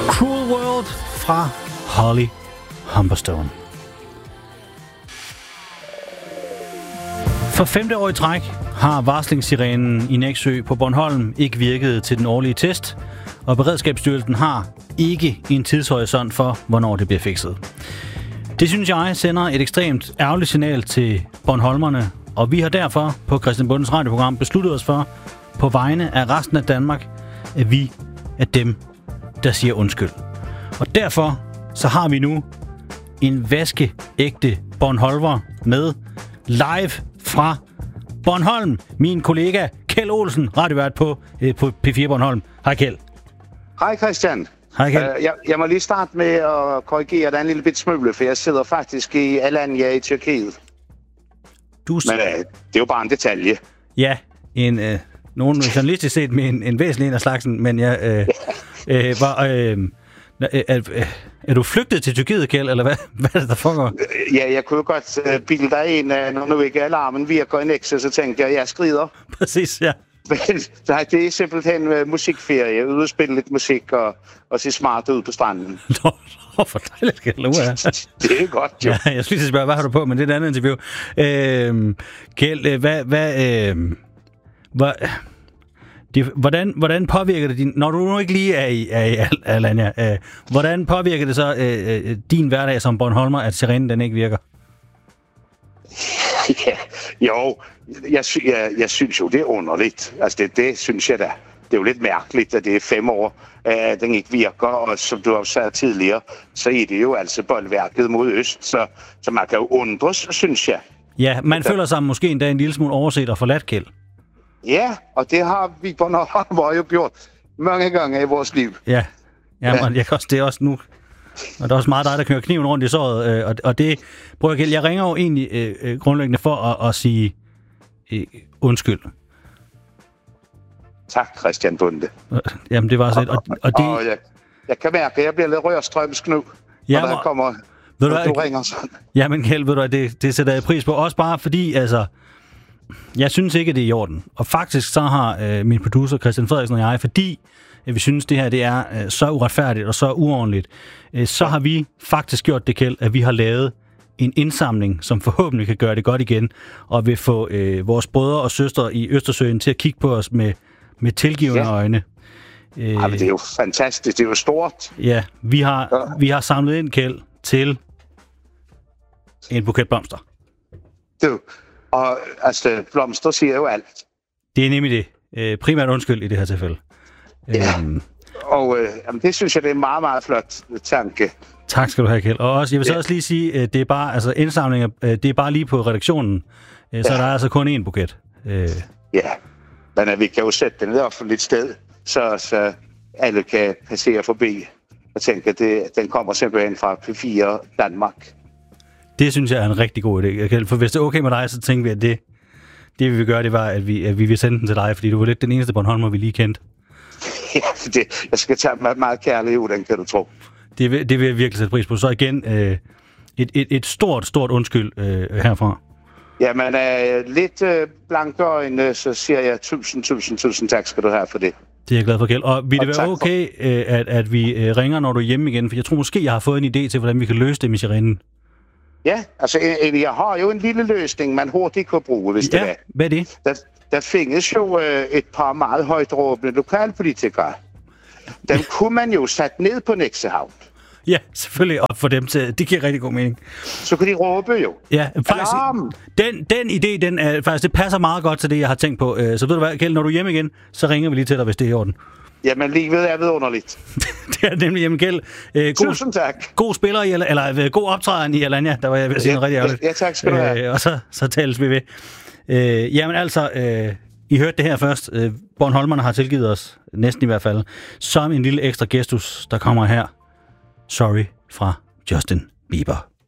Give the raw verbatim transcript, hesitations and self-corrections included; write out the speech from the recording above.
Cruel World fra Holly Humberstone. For femte år i træk har varslingssirenen i Nexø på Bornholm ikke virket til den årlige test, og Beredskabsstyrelsen har ikke en tidshorisont for, hvornår det bliver fikset. Det synes jeg sender et ekstremt ærgerligt signal til bornholmerne, og vi har derfor på Christian Bundens radioprogram besluttet os for, på vegne af resten af Danmark, at vi er dem, der siger undskyld. Og derfor så har vi nu en vaskeægte bornholmer med live fra Bornholm. Min kollega Kjeld Olsen, radiovært på, øh, på P fire Bornholm. Hej Kjeld. Hej Christian. Hej Kjeld. Uh, jeg, jeg må lige starte med at korrigere dig en lille bit smule, for jeg sidder faktisk i Alanya i Tyrkiet. Du... Men uh, det er jo bare en detalje. Ja, en, øh, nogen journalistisk set med en, en væsentlig en af slagsen, men jeg... Øh, øh, var, øh, er, er, er du flygtet til Tyrkiet, Kjeld, eller hvad, hvad er det, der foregår? Ja, jeg kunne jo godt uh, bilde dig ind, uh, når nu ikke alarmen virker i Nexø, så tænkte jeg, at jeg skrider. Præcis, ja. Men nej, det er simpelthen uh, musikferie, ude og spille lidt musik og, og se smart ud på stranden. Nå, nå for dejligt, Kjeld. Det er godt, jo. Ja, jeg skulle lige spørge, hvad har du på, men det er et andet interview. Øh, Kjeld, hvad... hvad øh, hvad Det, hvordan, hvordan påvirker det din... Når du nu ikke lige er i, er i Alanya, øh, hvordan påvirker det så øh, din hverdag som bornholmer, at sirenen den ikke virker? Ja, jo, jeg, jeg, jeg synes jo, det er underligt. Altså, det, det synes jeg da. Det er jo lidt mærkeligt, at det er fem år, at den ikke virker, og som du har sagt tidligere, så er det jo altså boldværket mod øst, så, så man kan jo undres, synes jeg. Ja, man føler sig måske endda en lille smule overset og forladt, Kjeld. Ja, og det har vi på Bornholm jo gjort mange gange i vores liv. Ja, ja, ja. Jeg kan også, det er også nu, og der er også meget dig, der kører kniven rundt i såret, øh, og, og det, prøv at jeg ringer jo egentlig øh, grundlæggende for at, at sige øh, undskyld. Tak, Christian Bunde. Jamen, det var så et, og, og det... Og jeg, jeg kan mærke, at jeg bliver lidt rørstrømsk nu, ja, når der kommer, når du, du ringer sådan. Jamen, Kjeld, ved du, det, det sætter jeg pris på, også bare fordi, altså, jeg synes ikke, at det er i orden. Og faktisk så har øh, min producer Christian Frederiksen og jeg, fordi at vi synes, det her det er øh, så uretfærdigt og så uordentligt, øh, så har vi faktisk gjort det, Kjeld, at vi har lavet en indsamling, som forhåbentlig kan gøre det godt igen, og vil få øh, vores brødre og søstre i Østersøen til at kigge på os med, med tilgivende ja. øjne. Øh, ja, men det er jo fantastisk. Det er jo stort. Ja, vi har, ja. vi har samlet ind, Kjeld, til en buket blomster. Du... Og altså, blomster siger jo alt. Det er nemlig det. Øh, primært undskyld i det her tilfælde. Ja, øhm. og øh, jamen, det synes jeg, det er en meget, meget flot tanke. Tak skal du have, Kjeld. Og også, jeg vil så ja. også lige sige, at det er bare, altså indsamlinger, det er bare lige på redaktionen, så ja. der er altså kun én buket. Øh. Ja, men vi kan jo sætte den et offentligt sted, så, så alle kan passere forbi og tænke, at det, den kommer simpelthen fra P fire Danmark. Det synes jeg er en rigtig god idé. For hvis det er okay med dig, så tænker vi, at det, det vi vil gøre, det var, at vi, at vi vil sende den til dig, fordi du var lidt den eneste Bornholmer, vi lige kendte. Ja, det, jeg skal tage meget, meget kærlig ud, den kan du tro. Det, det vil jeg virkelig sætte pris på. Så igen, øh, et, et, et stort, stort undskyld øh, herfra. Ja, men øh, lidt øh, blanke øjne, så siger jeg tusind, tusind, tusind tak skal du have for det. Det er jeg glad for, Kjeld. Og vil det være okay, øh, at, at vi øh, ringer, når du er hjemme igen? For jeg tror måske, jeg har fået en idé til, hvordan vi kan løse det med sirenen. Ja, altså jeg har jo en lille løsning, man hurtigt kan bruge, hvis ja, det er. Hvad er det? Der, der findes jo øh, et par meget højt råbende lokalpolitikere. Dem kunne man jo sætte ned på Nexø Havn. Ja, selvfølgelig, og for dem til, det giver rigtig god mening. Så kan de råbe jo. Ja, faktisk, den, den idé, den er, faktisk, det passer meget godt til det, jeg har tænkt på. Så ved du hvad, Kjeld, når du er hjemme igen, så ringer vi lige til dig, hvis det er i orden. Jamen, livet er vidunderligt. Det er nemlig hjemme, Kjeld. Øh, god, Tusind tak. God spiller, i, eller øh, god optræden i Alanya, der var jeg ved at sige noget rigtig ærgerligt. Ja, tak skal du have. Øh, og så, så tales vi ved. Øh, jamen altså, øh, I hørte det her først. Øh, Bornholmerne har tilgivet os, næsten i hvert fald, som en lille ekstra gestus, der kommer her. Sorry fra Justin Bieber.